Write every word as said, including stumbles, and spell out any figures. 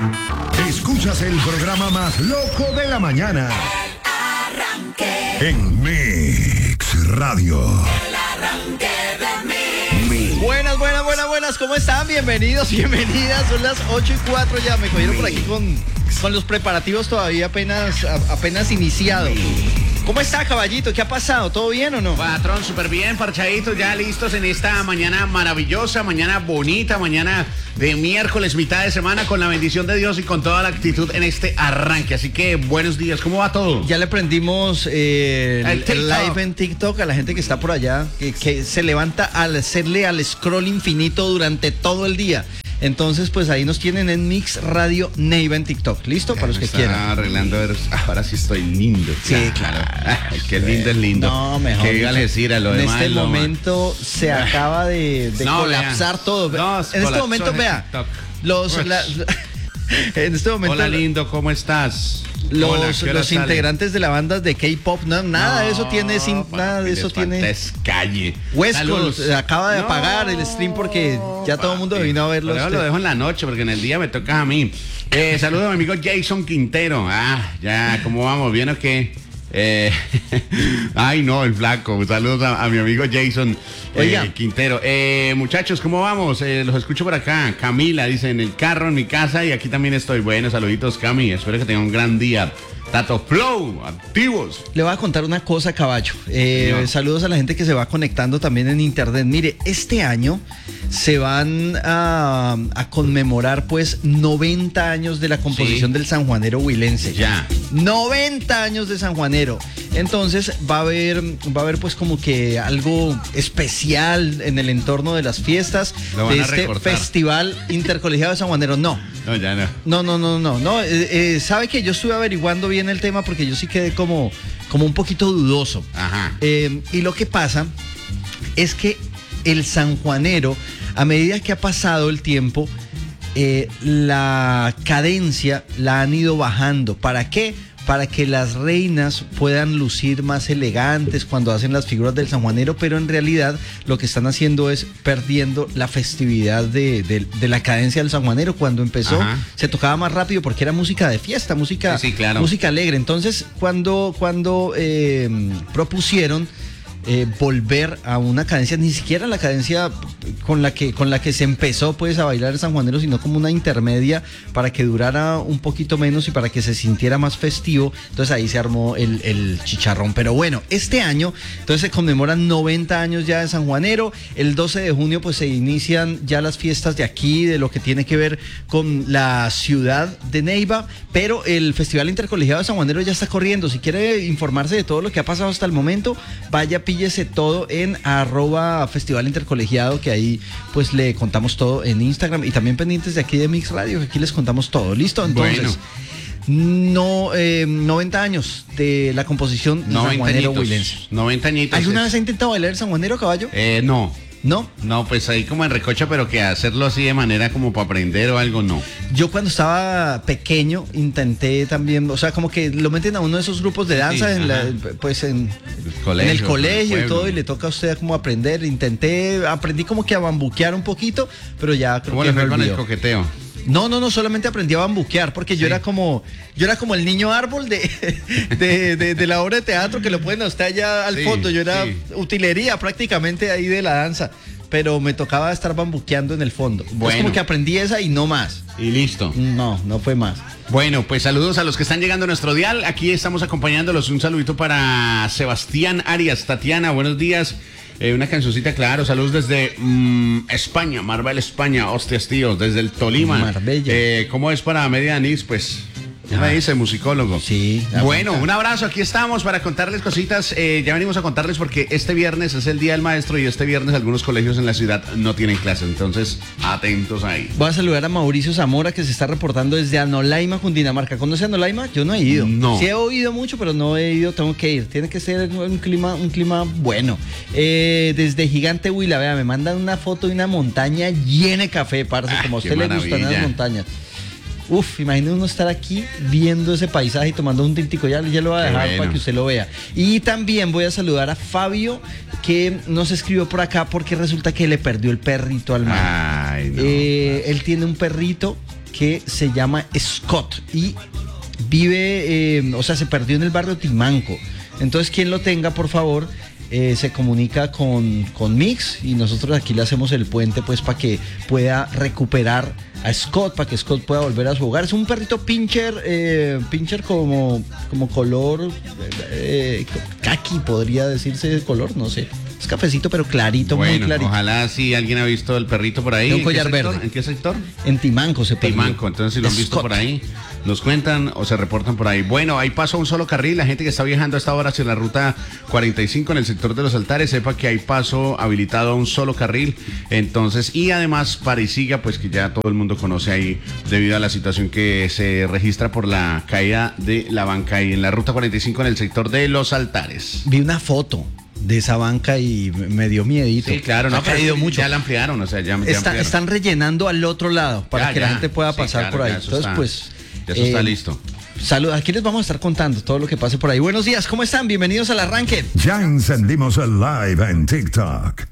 Escuchas el programa más loco de la mañana. El arranque. En Mix Radio. El arranque de Mix. Buenas, buenas, buenas, buenas. ¿Cómo están? Bienvenidos, bienvenidas. Son las ocho y cuatro ya. Me cogieron por aquí con, con los preparativos todavía apenas, a, apenas iniciado. ¿Cómo está, caballito? ¿Qué ha pasado? ¿Todo bien o no? Patrón, súper bien, parchaditos, ya listos en esta mañana maravillosa, mañana bonita, mañana de miércoles, mitad de semana, con la bendición de Dios y con toda la actitud en este arranque. Así que, buenos días, ¿cómo va todo? Ya le prendimos eh, el, El el live en TikTok a la gente que está por allá, que, que se levanta al hacerle al scroll infinito durante todo el día. Entonces, pues ahí nos tienen en Mix Radio Neiva en TikTok. ¿Listo? Para los que quieran. Arreglando, a ver, ahora sí estoy lindo. Sí, claro. Ay, qué lindo es lindo. No, mejor. Que dígale decir a lo En demás. este lo momento se acaba de, de No, colapsar vea. todo. No, en este colapsó momento, en vea, TikTok. los... la- en este momento... Hola, lindo, ¿cómo estás? Los, Hola, ¿qué hora los sale? integrantes de la banda de K-pop, no, nada de eso tiene sin, papi, nada de les eso falta tiene. es calle. Westcol Saludos. acaba de No, apagar el stream porque ya todo el mundo papi. vino a verlo. Pero lo dejo en la noche porque en el día me toca a mí. Eh, saludos a mi amigo Jason Quintero. Ah, ya, ¿cómo vamos? ¿Bien o qué? Eh, ay, no, el flaco. Saludos a, a mi amigo Jason eh, Oiga. Quintero. Eh, muchachos, ¿cómo vamos? Eh, los escucho por acá. Camila dice, en el carro, en mi casa y aquí también estoy. Bueno, saluditos, Cami. Espero que tengan un gran día. Tato Flow, activos. Le voy a contar una cosa, caballo. Eh, Señor. saludos a la gente que se va conectando también en internet. Mire, este año se van a, a conmemorar pues noventa años de la composición Sí. del sanjuanero huilense. Ya. noventa años de sanjuanero. Entonces va a haber, va a haber pues como que algo especial en el entorno de las fiestas Lo van de a este recortar. Festival Intercolegiado de Sanjuanero. No. No, ya no. No, no, no, no, no. Eh, eh, sabe que yo estuve averiguando bien el tema porque yo sí quedé como, como un poquito dudoso. Ajá. Eh, y lo que pasa es que el sanjuanero, a medida que ha pasado el tiempo, eh, la cadencia la han ido bajando. ¿Para qué? Para que las reinas puedan lucir más elegantes cuando hacen las figuras del sanjuanero, pero en realidad lo que están haciendo es perdiendo la festividad de, de- de la cadencia del sanjuanero. Cuando empezó Ajá. se tocaba más rápido porque era música de fiesta, música, Sí, sí, claro. música alegre. Entonces, cuando, cuando eh, propusieron eh, volver a una cadencia, ni siquiera la cadencia con la que con la que se empezó pues a bailar el sanjuanero, sino como una intermedia para que durara un poquito menos y para que se sintiera más festivo. Entonces ahí se armó el, el chicharrón. Pero bueno, este año entonces se conmemoran noventa años ya de sanjuanero. El doce de junio pues se inician ya las fiestas de aquí, de lo que tiene que ver con la ciudad de Neiva, pero el Festival Intercolegiado de Sanjuanero ya está corriendo. Si quiere informarse de todo lo que ha pasado hasta el momento, vaya, píllese todo en arroba Festival Intercolegiado, que ahí pues le contamos todo en Instagram, y también pendientes de aquí de Mix Radio, que aquí les contamos todo. ¿Listo? Entonces, no, eh, noventa años de la composición del noventa sanjuanero añitos. huilense. noventa añitos. ¿Alguna es- vez ha intentado bailar el sanjuanero, caballo? Eh, no. No. No, pues ahí como en recocha, pero que hacerlo así de manera como para aprender o algo, no. Yo cuando estaba pequeño intenté también, o sea, como que lo meten a uno de esos grupos de danza Sí, en la- ajá. pues en, colegio, en el colegio en el y todo, pueblo. y le toca a usted como aprender. Intenté, aprendí como que a bambuquear un poquito, pero ya creo ¿Cómo que le fue me con el olvidó. coqueteo? No, no, no, solamente aprendí a bambuquear, porque yo Sí. era como, yo era como el niño árbol de, de, de- de la obra de teatro que lo ponen a usted allá al Sí, fondo. Yo era sí. utilería prácticamente ahí de la danza, pero me tocaba estar bambuqueando en el fondo. Es Bueno. como que aprendí esa y no más. Y listo. No, no fue más. Bueno, pues saludos a los que están llegando a nuestro dial. Aquí estamos acompañándolos. Un saludito para Sebastián Arias. Tatiana, buenos días. Eh, una cancioncita, claro. Saludos desde mm, España, Marbella, España. Hostias, tío, desde el Tolima. Marbella. Eh, ¿Cómo es para Media Anís? Pues, ¿qué me dice, musicólogo? Sí. Bueno, un abrazo. Aquí estamos para contarles cositas. Eh, ya venimos a contarles porque este viernes es el Día del Maestro y este viernes algunos colegios en la ciudad no tienen clase. Entonces, atentos ahí. Voy a saludar a Mauricio Zamora, que se está reportando desde Anolaima, Cundinamarca. ¿Conoce Anolaima? Yo no he ido. No. Sí he oído mucho, pero no he ido, tengo que ir. Tiene que ser un clima, un clima bueno. Eh, desde Gigante Huila, vea, me mandan una foto de una montaña llena de café, parce, Ah, como a qué usted le gustan maravilla. las montañas. Uf, imagínese uno estar aquí viendo ese paisaje y tomando un tintico. Ya, ya lo voy a Qué dejar bueno. para que usted lo vea. Y también voy a saludar a Fabio, que nos escribió por acá porque resulta que le perdió el perrito al man. Ay, no. Eh, él tiene un perrito que se llama Scott y vive, eh, o sea, se perdió en el barrio Timanco. Entonces, quien lo tenga, por favor, eh, se comunica con, con Mix y nosotros aquí le hacemos el puente, pues, para que pueda recuperar a Scott, para que Scott pueda volver a su hogar. Es un perrito pincher, eh, pincher como, como color eh, kaki, podría decirse de color, no sé. Es cafecito, pero clarito, bueno, muy clarito. Ojalá si alguien ha visto el perrito por ahí. De un ¿En collar qué sector? verde. ¿En qué sector? En Timanco se perdió. Timanco, entonces si lo han visto Scott. por ahí, nos cuentan o se reportan por ahí. Bueno, ahí pasa un solo carril. La gente que está viajando a esta hora hacia la ruta cuarenta y cinco en el sector de los Altares, sepa que hay paso habilitado a un solo carril. Entonces, y además Parisiga, pues que ya todo el mundo conoce ahí debido a la situación que se registra por la caída de la banca ahí en la ruta cuarenta y cinco en el sector de los Altares. Vi una foto de esa banca y me dio miedito. Sí, claro, no ha caído pero mucho. Ya la ampliaron, o sea, ya, ya Está- ampliaron. están rellenando al otro lado para Ya, que ya. la gente pueda Sí, pasar claro, por ahí. ya eso Entonces, está- pues. ya eso está eh, listo. Saludos, aquí les vamos a estar contando todo lo que pase por ahí. Buenos días, ¿cómo están? Bienvenidos al arranque. Ya encendimos el live en TikTok.